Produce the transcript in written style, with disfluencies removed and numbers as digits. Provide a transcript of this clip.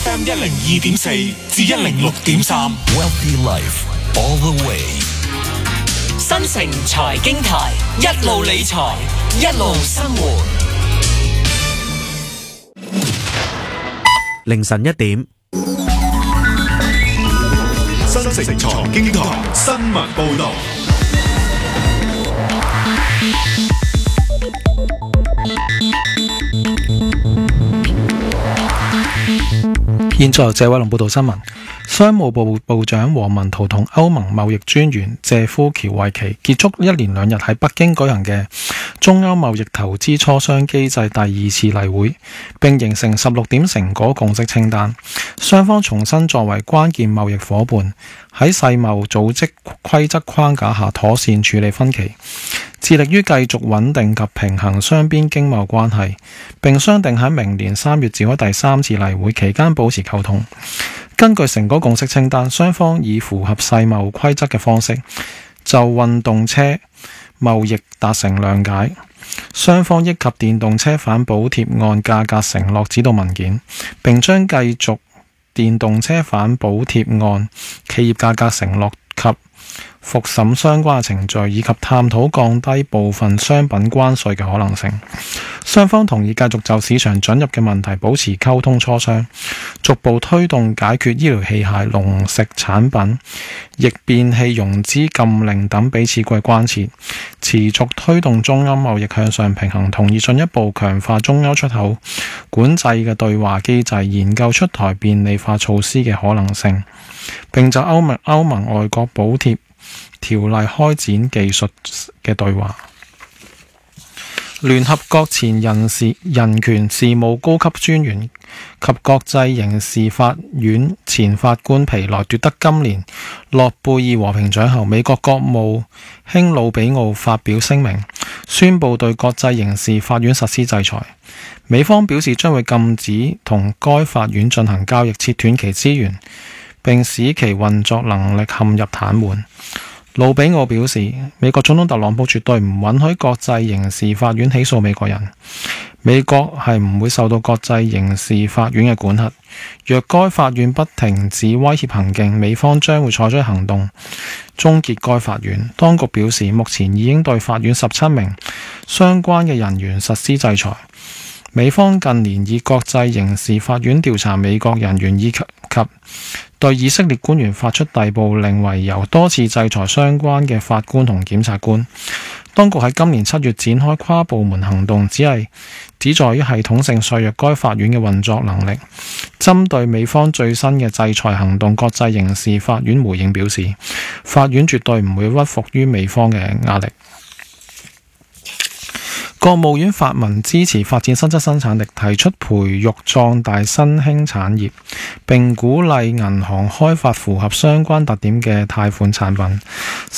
FM 102.4至106.3 Wealthy Life all the way。 新城財經台，一路理財，一路生活。 凌晨1點， 新城財經台新聞報道。 現在由謝偉龍報道新聞。商務部部長王文濤同歐盟貿易專員謝夫喬維奇結束1連2日喺北京舉行嘅中歐貿易投資磋商機制第2次例會，並形成16點成果共識清單。雙方重新作為關鍵貿易夥伴，喺世貿組織規則框架下妥善處理分歧，致力於繼續穩定及平衡雙邊經貿關係，並商定喺明年3月召開第3次例會期間保持溝通。根據成果共識清單，雙方以符合世貿規則嘅方式就運動車貿易達成諒解。雙方憶及電動車反補貼案價格承諾指導文件，並將繼續電動車反補貼案企業價格承諾及復審相關程序，以及探討降低部分商品關稅嘅可能性。雙方同意繼續就市場准入嘅問題保持溝通磋商，逐步推動解決醫療器械、農食產品、逆變器融資禁令等彼此嘅關切，持續推動中歐貿易向上平衡，同意進一步強化中歐出口管制嘅對話機制，研究出台便利化措施嘅可能性，並就歐盟外國補貼條例開展技術嘅對話。聯合國前人權事務高級專員及國際刑事法院前法官皮萊奪得今年諾貝爾和平獎後，美國國務卿魯比奧發表聲明，宣布對國際刑事法院實施制裁。美方表示將會禁止同該法院進行交易，切斷其資源，並使其運作能力陷入癱瘓。魯比奧表示，美國總統特朗普絕對唔允許國際刑事法院起訴美國人，美國係唔會受到國際刑事法院嘅管轄。若該法院不停止威脅行徑，美方將會採取行動終結該法院。當局表示，目前已經對法院17名相關嘅人員實施制裁。美方近年以國際刑事法院調查美國人員以及對以色列官員發出逮捕令為由，多次制裁相關嘅法官同檢察官。當局喺今年7月展開跨部門行動，旨在於系統性削弱該法院嘅運作能力。針對美方最新嘅制裁行動，國際刑事法院回應表示，法院絕對唔會屈服於美方嘅壓力。國務院發文支持發展新質生產力，提出培育壯大新興產業，並鼓勵銀行開發符合相關特點嘅貸款產品。